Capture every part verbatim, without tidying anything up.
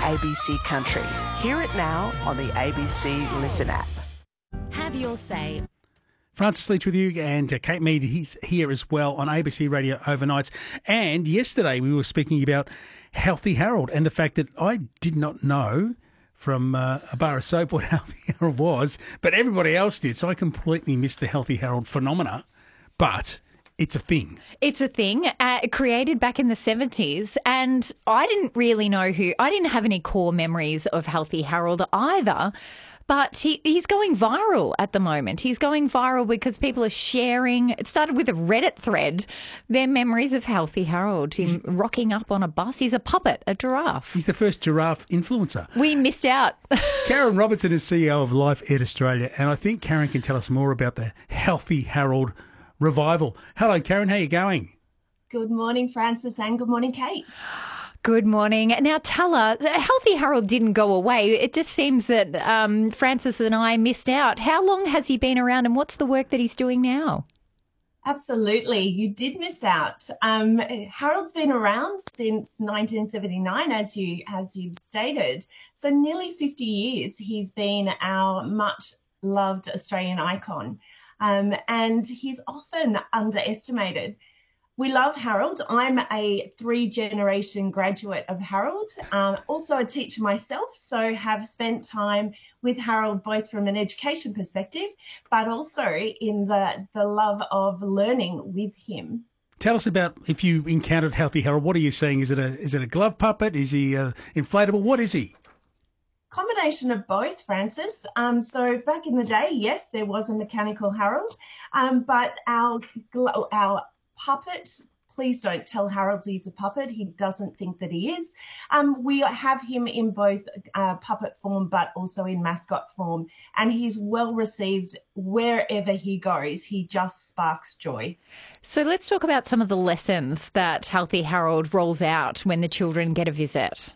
A B C Country. Hear it now on the A B C Listen app. Have your say. Francis Leach with you, and uh, Kate Mead, he's here as well on A B C Radio Overnights. And yesterday we were speaking about Healthy Harold and the fact that I did not know from uh, a bar of soap what Healthy Harold was, but everybody else did, so I completely missed the Healthy Harold phenomena. But it's a thing. It's a thing uh, created back in the seventies, and I didn't really know who, I didn't have any core memories of Healthy Harold either, but he, he's going viral at the moment. He's going viral because people are sharing, it started with a Reddit thread, their memories of Healthy Harold, him he's, rocking up on a bus. He's a puppet, a giraffe. He's the first giraffe influencer. We missed out. Karen Robertson is C E O of Life Ed Australia, and I think Karen can tell us more about the Healthy Harold revival. Hello, Karen. How are you going? Good morning, Francis, and good morning, Kate. Good morning. Now, tell her, Healthy Harold didn't go away. It just seems that um, Francis and I missed out. How long has he been around, and what's the work that he's doing now? Absolutely. You did miss out. Um, Harold's been around since nineteen seventy-nine, as you as you've stated. So nearly fifty years he's been our much-loved Australian icon. Um, and he's often underestimated. We love Harold. I'm a three-generation graduate of Harold, um, also a teacher myself, so have spent time with Harold both from an education perspective, but also in the, the love of learning with him. Tell us about if you encountered Healthy Harold. What are you seeing? Is it a is it a glove puppet? Is he uh, inflatable? What is he? Combination of both, Francis. Um, so back in the day, yes, there was a mechanical Harold, um, but our our puppet, please don't tell Harold he's a puppet. He doesn't think that he is. Um, we have him in both uh, puppet form, but also in mascot form, and he's well received wherever he goes. He just sparks joy. So let's talk about some of the lessons that Healthy Harold rolls out when the children get a visit.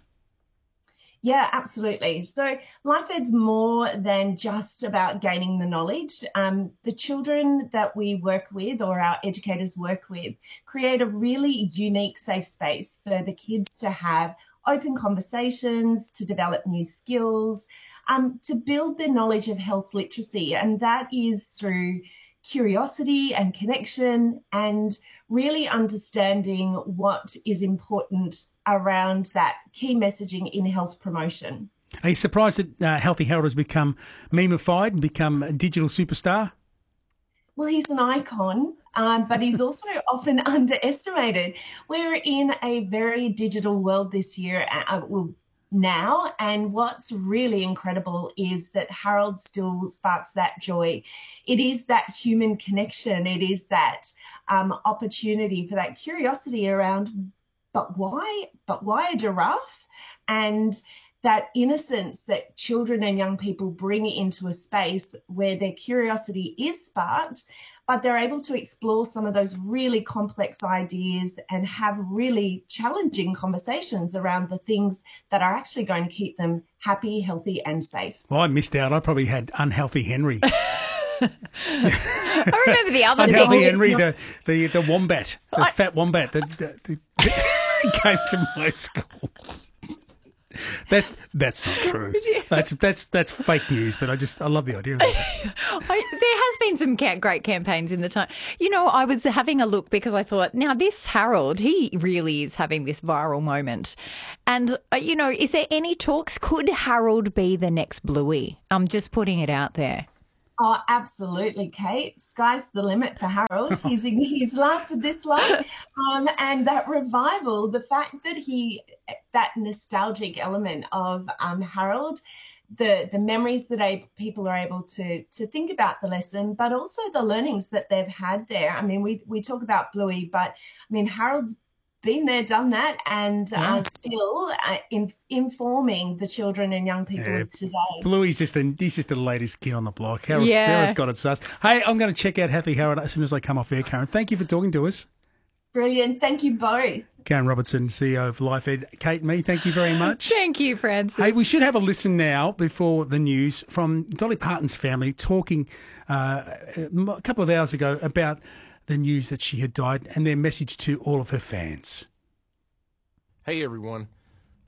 Yeah, absolutely. So Life Ed's more than just about gaining the knowledge. Um, the children that we work with or our educators work with create a really unique safe space for the kids to have open conversations, to develop new skills, um, to build their knowledge of health literacy. And that is through curiosity and connection and really understanding what is important around that key messaging in health promotion. Are you surprised that uh, Healthy Harold has become memeified and become a digital superstar? Well, he's an icon, um, but he's also often underestimated. We're in a very digital world this year, uh, well, now, and what's really incredible is that Harold still sparks that joy. It is that human connection. It is that um, opportunity for that curiosity around But why, but why a giraffe? And that innocence that children and young people bring into a space where their curiosity is sparked, but they're able to explore some of those really complex ideas and have really challenging conversations around the things that are actually going to keep them happy, healthy and safe. Well, I missed out. I probably had Unhealthy Henry. I remember the other Unhealthy thing. Henry, the, the, the wombat, the I... fat wombat that, that, that came to my school. That that's not true. That's that's that's fake news. But I just I love the idea of that. I, there has been some ca- great campaigns in the time. You know, I was having a look because I thought, now this Harold, he really is having this viral moment. And uh, you know, is there any talks? Could Harold be the next Bluey? I'm just putting it out there. Oh, absolutely, Kate. Sky's the limit for Harold. He's he's lasted this long, um, and that revival, the fact that he, that nostalgic element of um, Harold, the the memories that I, people are able to to think about the lesson, but also the learnings that they've had there. I mean, we we talk about Bluey, but I mean Harold's been there, done that, and yeah. uh, still uh, in, informing the children and young people yeah. of today. Bluey's just the, he's just the latest kid on the block. Harold's, yeah. Harold's got it sussed. Hey, I'm going to check out Healthy Harold as soon as I come off air, Karen. Thank you for talking to us. Brilliant. Thank you both. Karen Robertson, C E O of Life Ed. Kate, me, thank you very much. Thank you, Francis. Hey, we should have a listen now before the news from Dolly Parton's family talking uh, a couple of hours ago about the news that she had died and their message to all of her fans. Hey everyone,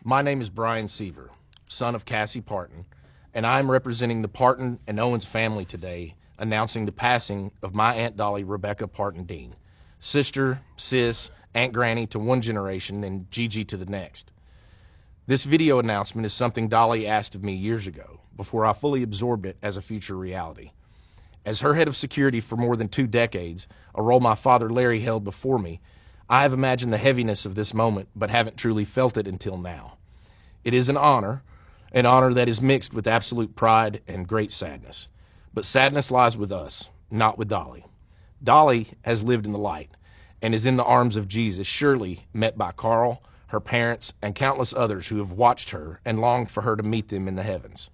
My name is Brian Seaver, son of Cassie Parton, and I am representing the Parton and Owens family today, announcing the passing of my Aunt Dolly Rebecca Parton Dean, sister, sis, Aunt Granny to one generation and Gigi to the next. This video announcement is something Dolly asked of me years ago, before I fully absorbed it as a future reality. As her head of security for more than two decades, a role my father Larry held before me, I have imagined the heaviness of this moment, but haven't truly felt it until now. It is an honor, an honor that is mixed with absolute pride and great sadness. But sadness lies with us, not with Dolly. Dolly has lived in the light and is in the arms of Jesus, surely met by Carl, her parents, and countless others who have watched her and longed for her to meet them in the heavens.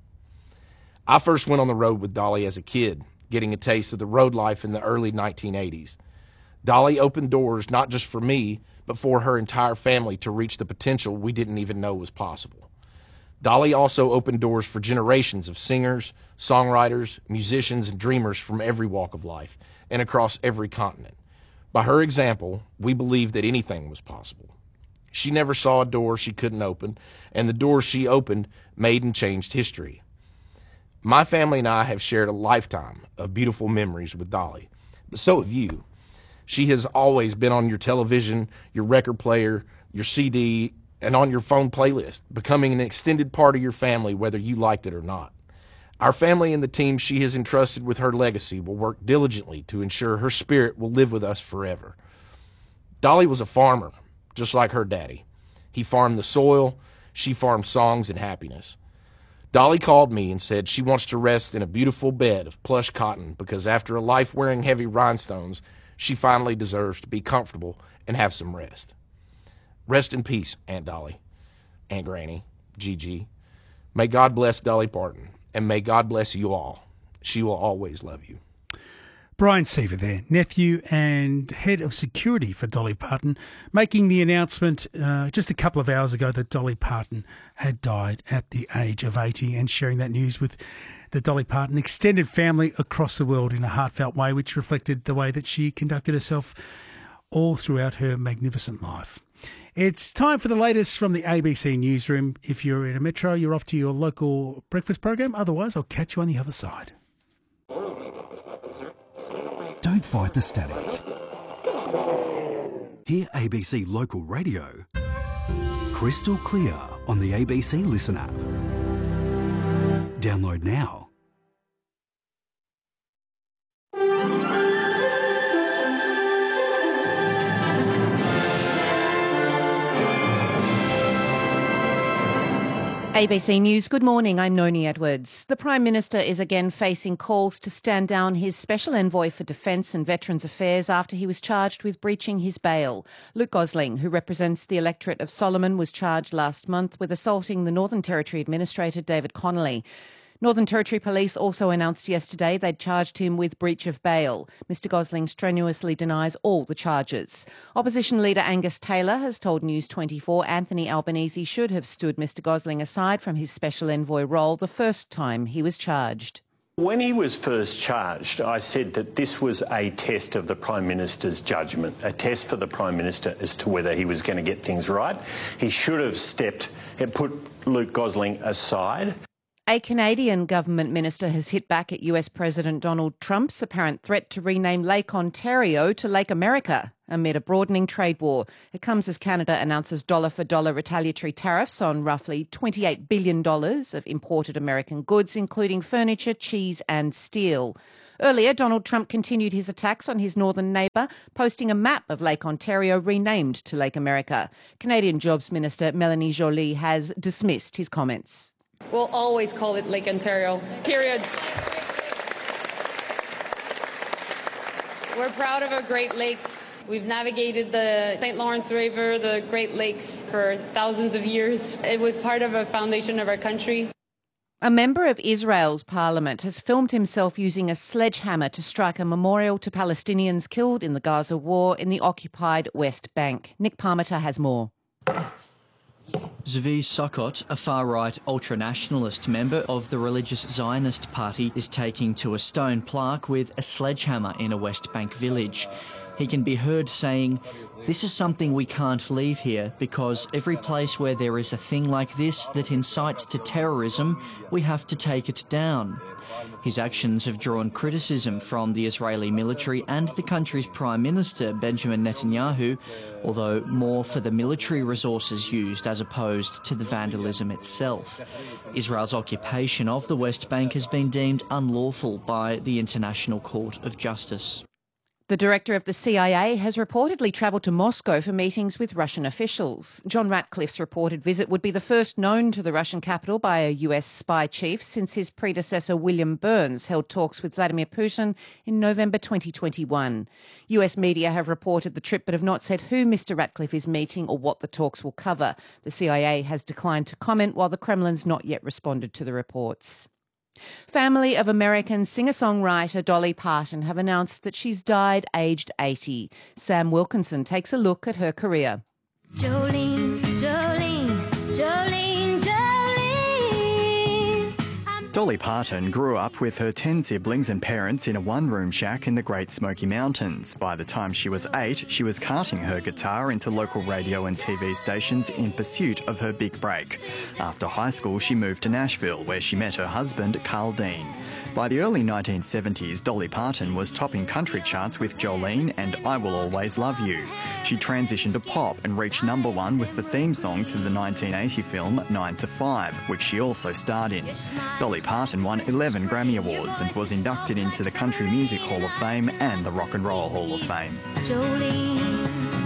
I first went on the road with Dolly as a kid, getting a taste of the road life in the early nineteen eighties. Dolly opened doors not just for me, but for her entire family to reach the potential we didn't even know was possible. Dolly also opened doors for generations of singers, songwriters, musicians, and dreamers from every walk of life and across every continent. By her example, we believed that anything was possible. She never saw a door she couldn't open, and the doors she opened made and changed history. My family and I have shared a lifetime of beautiful memories with Dolly, but so have you. She has always been on your television, your record player, your C D, and on your phone playlist, becoming an extended part of your family whether you liked it or not. Our family and the team she has entrusted with her legacy will work diligently to ensure her spirit will live with us forever. Dolly was a farmer, just like her daddy. He farmed the soil, she farmed songs and happiness. Dolly called me and said she wants to rest in a beautiful bed of plush cotton because after a life wearing heavy rhinestones, she finally deserves to be comfortable and have some rest. Rest in peace, Aunt Dolly, Aunt Granny, Gigi. May God bless Dolly Parton, and may God bless you all. She will always love you. Brian Seaver there, nephew and head of security for Dolly Parton, making the announcement uh, just a couple of hours ago that Dolly Parton had died at the age of eighty, and sharing that news with the Dolly Parton extended family across the world in a heartfelt way, which reflected the way that she conducted herself all throughout her magnificent life. It's time for the latest from the A B C newsroom. If you're in a metro, you're off to your local breakfast program. Otherwise, I'll catch you on the other side. Don't fight the static. Hear A B C Local Radio crystal clear on the A B C Listen app. Download now. A B C News, good morning, I'm Noni Edwards. The Prime Minister is again facing calls to stand down his Special Envoy for Defence and Veterans Affairs after he was charged with breaching his bail. Luke Gosling, who represents the electorate of Solomon, was charged last month with assaulting the Northern Territory Administrator David Connolly. Northern Territory Police also announced yesterday they'd charged him with breach of bail. Mister Gosling strenuously denies all the charges. Opposition leader Angus Taylor has told News twenty-four Anthony Albanese should have stood Mister Gosling aside from his special envoy role the first time he was charged. When he was first charged, I said that this was a test of the Prime Minister's judgment, a test for the Prime Minister as to whether he was going to get things right. He should have stepped and put Luke Gosling aside. A Canadian government minister has hit back at U S President Donald Trump's apparent threat to rename Lake Ontario to Lake America amid a broadening trade war. It comes as Canada announces dollar-for-dollar retaliatory tariffs on roughly twenty-eight billion dollars of imported American goods, including furniture, cheese and steel. Earlier, Donald Trump continued his attacks on his northern neighbour, posting a map of Lake Ontario renamed to Lake America. Canadian Jobs Minister Melanie Joly has dismissed his comments. We'll always call it Lake Ontario, period. We're proud of our Great Lakes. We've navigated the Saint Lawrence River, the Great Lakes, for thousands of years. It was part of a foundation of our country. A member of Israel's parliament has filmed himself using a sledgehammer to strike a memorial to Palestinians killed in the Gaza war in the occupied West Bank. Nick Parmiter has more. Zvi Sukkot, a far-right ultra-nationalist member of the religious Zionist party, is taking to a stone plaque with a sledgehammer in a West Bank village. He can be heard saying, This is something we can't leave here, because every place where there is a thing like this that incites to terrorism, we have to take it down. His actions have drawn criticism from the Israeli military and the country's Prime Minister, Benjamin Netanyahu, although more for the military resources used as opposed to the vandalism itself. Israel's occupation of the West Bank has been deemed unlawful by the International Court of Justice. The director of the C I A has reportedly travelled to Moscow for meetings with Russian officials. John Ratcliffe's reported visit would be the first known to the Russian capital by a U S spy chief since his predecessor William Burns held talks with Vladimir Putin in November twenty twenty-one. U S media have reported the trip but have not said who Mr Ratcliffe is meeting or what the talks will cover. The C I A has declined to comment, while the Kremlin's not yet responded to the reports. Family of American singer-songwriter Dolly Parton have announced that she's died aged eighty. Sam Wilkinson takes a look at her career. Jolene, Jolene, Jolene, Jolene. Dolly Parton grew up with her ten siblings and parents in a one-room shack in the Great Smoky Mountains. By the time she was eight, she was carting her guitar into local radio and T V stations in pursuit of her big break. After high school, she moved to Nashville, where she met her husband, Carl Dean. By the early nineteen seventies, Dolly Parton was topping country charts with Jolene and I Will Always Love You. She transitioned to pop and reached number one with the theme song to the nineteen eighty film nine to five, which she also starred in. Dolly Parton won eleven Grammy Awards and was inducted into the Country Music Hall of Fame and the Rock and Roll Hall of Fame. Jolene.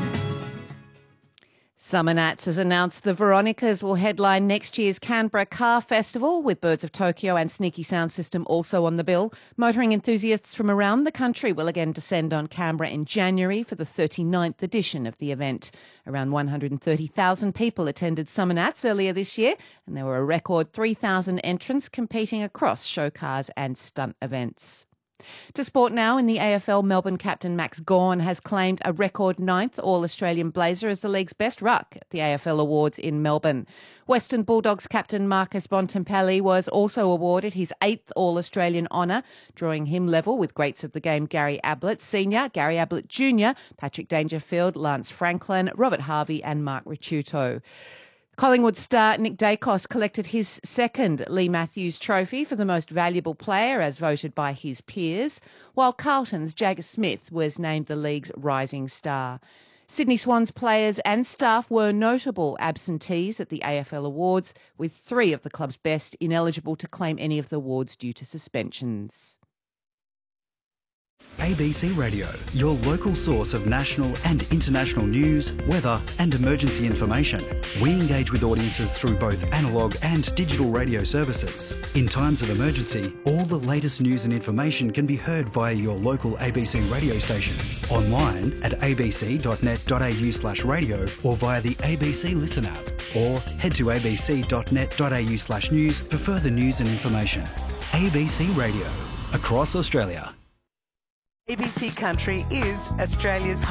Summer Nats has announced the Veronicas will headline next year's Canberra Car Festival, with Birds of Tokyo and Sneaky Sound System also on the bill. Motoring enthusiasts from around the country will again descend on Canberra in January for the thirty-ninth edition of the event. Around one hundred thirty thousand people attended Summer Nats earlier this year, and there were a record three thousand entrants competing across show cars and stunt events. To sport now, in the A F L, Melbourne captain Max Gawn has claimed a record ninth All-Australian blazer as the league's best ruck at the A F L Awards in Melbourne. Western Bulldogs captain Marcus Bontempelli was also awarded his eighth All-Australian honour, drawing him level with greats of the game Gary Ablett Senior, Gary Ablett Junior, Patrick Dangerfield, Lance Franklin, Robert Harvey and Mark Ricciuto. Collingwood star Nick Dacos collected his second Lee Matthews Trophy for the most valuable player as voted by his peers, while Carlton's Jagger Smith was named the league's rising star. Sydney Swans players and staff were notable absentees at the A F L Awards, with three of the club's best ineligible to claim any of the awards due to suspensions. A B C Radio, your local source of national and international news, weather and emergency information. We engage with audiences through both analogue and digital radio services. In times of emergency, all the latest news and information can be heard via your local A B C radio station, online at abc.net.au slash radio or via the A B C Listen app, or head to abc.net.au slash news for further news and information. A B C Radio, across Australia. A B C Country is Australia's